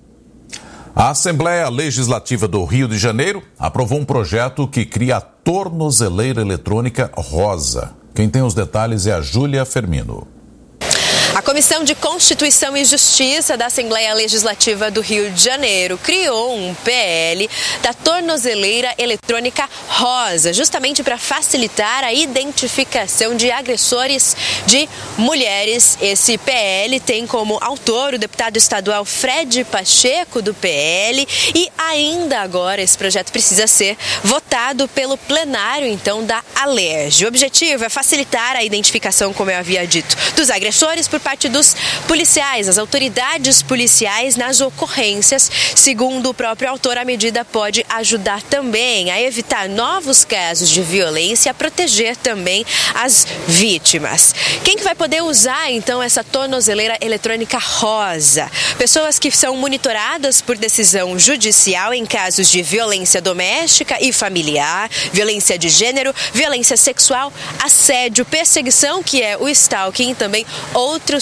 A Assembleia Legislativa do Rio de Janeiro aprovou um projeto que cria a tornozeleira eletrônica rosa. Quem tem os detalhes é a Júlia Fermino. A Comissão de Constituição e Justiça da Assembleia Legislativa do Rio de Janeiro criou um P L da tornozeleira eletrônica rosa, justamente para facilitar a identificação de agressores de mulheres. Esse P L tem como autor o deputado estadual Fred Pacheco, do P L, e ainda agora esse projeto precisa ser votado pelo plenário, então, da Alerj. O objetivo é facilitar a identificação, como eu havia dito, dos agressores por parte dos policiais, as autoridades policiais nas ocorrências. Segundo o próprio autor, a medida pode ajudar também a evitar novos casos de violência e a proteger também as vítimas. Quem que vai poder usar, então, essa tornozeleira eletrônica rosa? Pessoas que são monitoradas por decisão judicial em casos de violência doméstica e familiar, violência de gênero, violência sexual, assédio, perseguição, que é o stalking, e também outros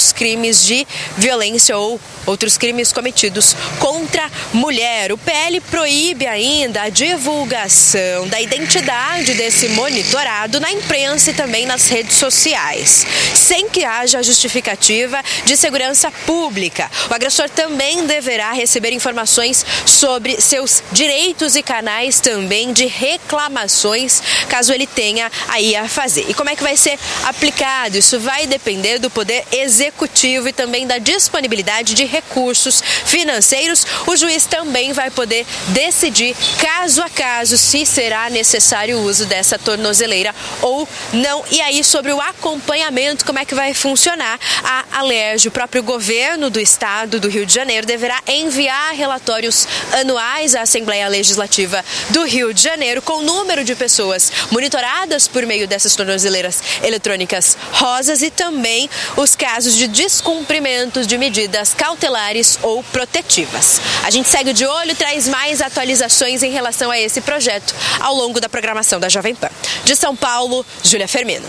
outros crimes de violência ou outros crimes cometidos contra mulher. O P L proíbe ainda a divulgação da identidade desse monitorado na imprensa e também nas redes sociais, sem que haja justificativa de segurança pública. O agressor também deverá receber informações sobre seus direitos e canais também de reclamações, caso ele tenha aí a fazer. E como é que vai ser aplicado? Isso vai depender do Poder Executivo e também da disponibilidade de recursos financeiros. O juiz também vai poder decidir caso a caso se será necessário o uso dessa tornozeleira ou não. E aí, sobre o acompanhamento, como é que vai funcionar? A Alerj, o próprio governo do estado do Rio de Janeiro, deverá enviar relatórios anuais à Assembleia Legislativa do Rio de Janeiro com o número de pessoas monitoradas por meio dessas tornozeleiras eletrônicas rosas e também os casos de descumprimento de medidas cautelares ou protetivas. A gente segue de olho e traz mais atualizações em relação a esse projeto ao longo da programação da Jovem Pan. De São Paulo, Júlia Firmino.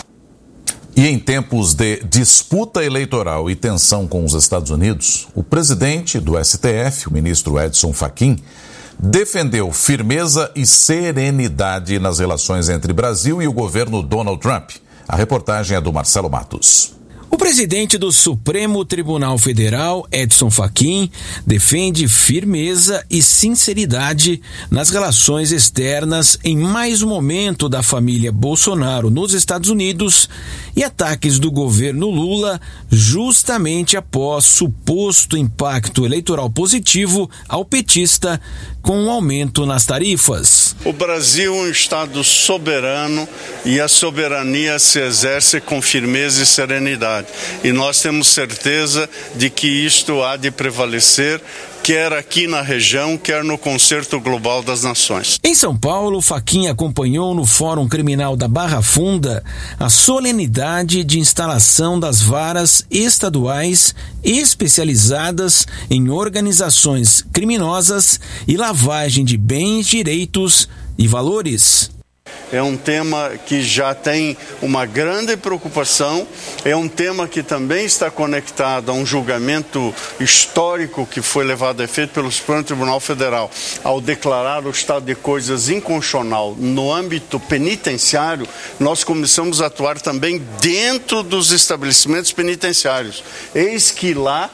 E em tempos de disputa eleitoral e tensão com os Estados Unidos, o presidente do S T F, o ministro Edson Fachin, defendeu firmeza e serenidade nas relações entre Brasil e o governo Donald Trump. A reportagem é do Marcelo Matos. O presidente do Supremo Tribunal Federal, Edson Fachin, defende firmeza e sinceridade nas relações externas em mais um momento da família Bolsonaro nos Estados Unidos e ataques do governo Lula justamente após suposto impacto eleitoral positivo ao petista com um aumento nas tarifas. O Brasil é um Estado soberano e a soberania se exerce com firmeza e serenidade. E nós temos certeza de que isto há de prevalecer, quer aqui na região, quer no Concerto Global das Nações. Em São Paulo, Fachin acompanhou no Fórum Criminal da Barra Funda a solenidade de instalação das varas estaduais especializadas em organizações criminosas e lavagem de bens, direitos e valores. É um tema que já tem uma grande preocupação, é um tema que também está conectado a um julgamento histórico que foi levado a efeito pelo Supremo Tribunal Federal ao declarar o estado de coisas inconstitucional no âmbito penitenciário. Nós começamos a atuar também dentro dos estabelecimentos penitenciários. Eis que lá,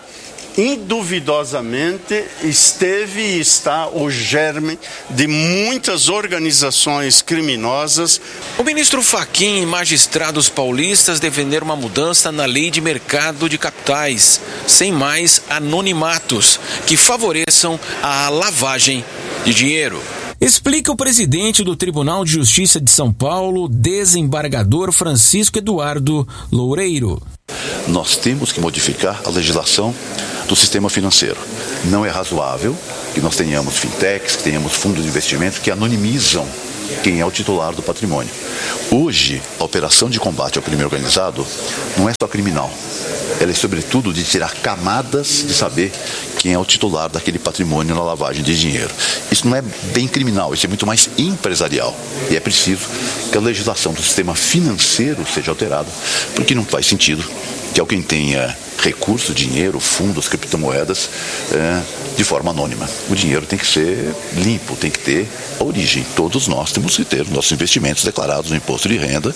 induvidosamente, esteve e está o germe de muitas organizações criminosas. O ministro Fachin e magistrados paulistas defenderam uma mudança na lei de mercado de capitais, sem mais anonimatos, que favoreçam a lavagem de dinheiro. Explica o presidente do Tribunal de Justiça de São Paulo, desembargador Francisco Eduardo Loureiro. Nós temos que modificar a legislação do sistema financeiro. Não é razoável que nós tenhamos fintechs, que tenhamos fundos de investimento que anonimizam quem é o titular do patrimônio. Hoje, a operação de combate ao crime organizado não é só criminal. Ela é, sobretudo, de tirar camadas de saber quem é o titular daquele patrimônio na lavagem de dinheiro. Isso não é bem criminal, isso é muito mais empresarial. E é preciso que a legislação do sistema financeiro seja alterada, porque não faz sentido que alguém tenha recursos, dinheiro, fundos, criptomoedas é, de forma anônima. O dinheiro tem que ser limpo, tem que ter a origem. Todos nós temos que ter nossos investimentos declarados no imposto de renda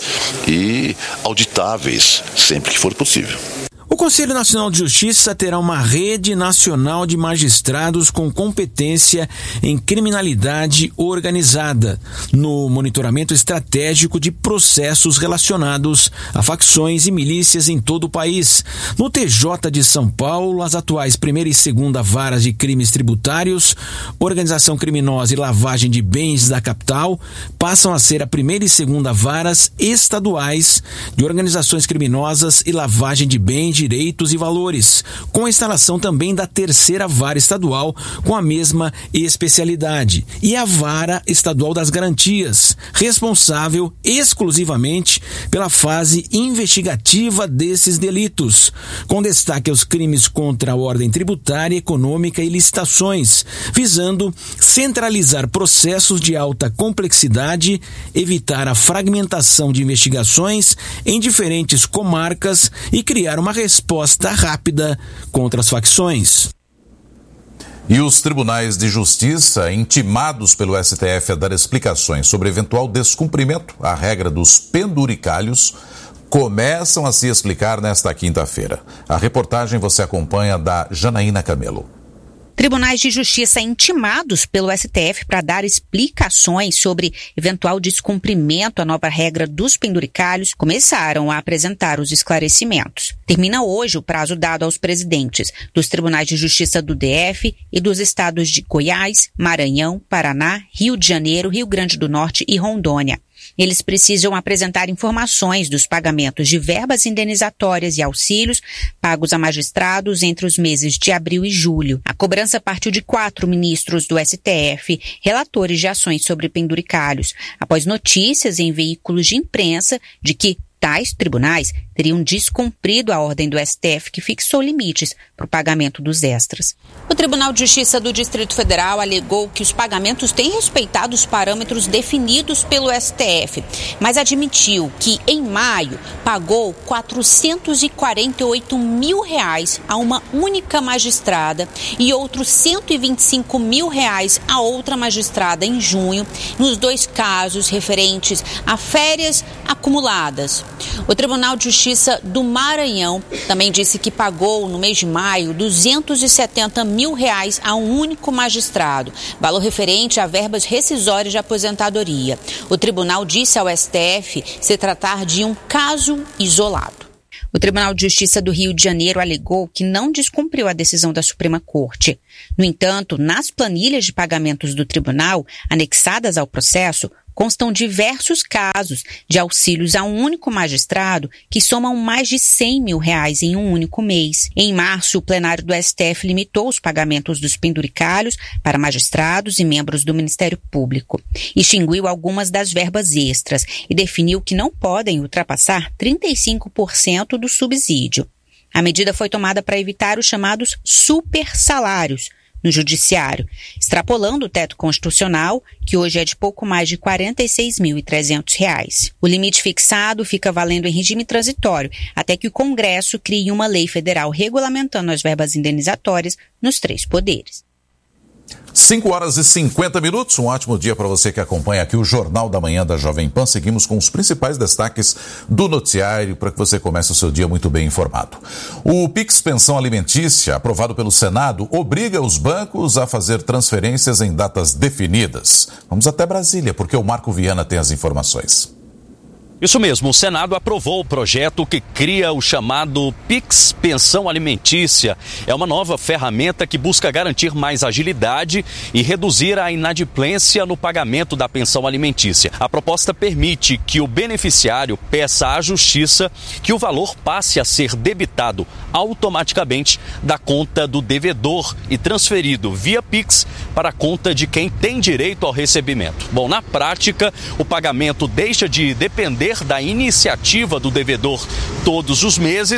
e auditáveis sempre que for possível. O Conselho Nacional de Justiça terá uma rede nacional de magistrados com competência em criminalidade organizada, no monitoramento estratégico de processos relacionados a facções e milícias em todo o país. No T J de São Paulo, as atuais primeira e segunda varas de crimes tributários, organização criminosa e lavagem de bens da capital passam a ser a primeira e segunda varas estaduais de organizações criminosas e lavagem de bens, direitos e valores, com a instalação também da terceira vara estadual com a mesma especialidade e a vara estadual das garantias, responsável exclusivamente pela fase investigativa desses delitos, com destaque aos crimes contra a ordem tributária, econômica e licitações, visando centralizar processos de alta complexidade, evitar a fragmentação de investigações em diferentes comarcas e criar uma resposta resposta rápida contra as facções. E os tribunais de justiça, intimados pelo S T F a dar explicações sobre eventual descumprimento à regra dos penduricalhos, começam a se explicar nesta quinta-feira. A reportagem você acompanha da Janaína Camelo. Tribunais de Justiça intimados pelo S T F para dar explicações sobre eventual descumprimento à nova regra dos penduricalhos começaram a apresentar os esclarecimentos. Termina hoje o prazo dado aos presidentes dos Tribunais de Justiça do D F e dos estados de Goiás, Maranhão, Paraná, Rio de Janeiro, Rio Grande do Norte e Rondônia. Eles precisam apresentar informações dos pagamentos de verbas indenizatórias e auxílios pagos a magistrados entre os meses de abril e julho. A cobrança partiu de quatro ministros do S T F, relatores de ações sobre penduricalhos, após notícias em veículos de imprensa de que tais tribunais teriam descumprido a ordem do S T F que fixou limites para o pagamento dos extras. O Tribunal de Justiça do Distrito Federal alegou que os pagamentos têm respeitado os parâmetros definidos pelo S T F, mas admitiu que, em maio, pagou quatrocentos e quarenta e oito mil reais a uma única magistrada e outros cento e vinte e cinco mil reais a outra magistrada em junho, nos dois casos referentes a férias acumuladas. O Tribunal de Justiça do Maranhão também disse que pagou, no mês de maio, duzentos e setenta mil reais a um único magistrado, valor referente a verbas rescisórias de aposentadoria. O tribunal disse ao S T F se tratar de um caso isolado. O Tribunal de Justiça do Rio de Janeiro alegou que não descumpriu a decisão da Suprema Corte. No entanto, nas planilhas de pagamentos do tribunal, anexadas ao processo, constam diversos casos de auxílios a um único magistrado que somam mais de cem mil reais em um único mês. Em março, o plenário do S T F limitou os pagamentos dos penduricalhos para magistrados e membros do Ministério Público. Extinguiu algumas das verbas extras e definiu que não podem ultrapassar trinta e cinco por cento do subsídio. A medida foi tomada para evitar os chamados supersalários no judiciário, extrapolando o teto constitucional, que hoje é de pouco mais de quarenta e seis mil e trezentos reais. O limite fixado fica valendo em regime transitório, até que o Congresso crie uma lei federal regulamentando as verbas indenizatórias nos três poderes. cinco horas e cinquenta minutos, um ótimo dia para você que acompanha aqui o Jornal da Manhã da Jovem Pan. Seguimos com os principais destaques do noticiário para que você comece o seu dia muito bem informado. O Pix Pensão Alimentícia, aprovado pelo Senado, obriga os bancos a fazer transferências em datas definidas. Vamos até Brasília, porque o Marco Viana tem as informações. Isso mesmo, o Senado aprovou o projeto que cria o chamado Pix Pensão Alimentícia. É uma nova ferramenta que busca garantir mais agilidade e reduzir a inadimplência no pagamento da pensão alimentícia. A proposta permite que o beneficiário peça à Justiça que o valor passe a ser debitado automaticamente da conta do devedor e transferido via Pix para a conta de quem tem direito ao recebimento. Bom, na prática, o pagamento deixa de depender da iniciativa do devedor todos os meses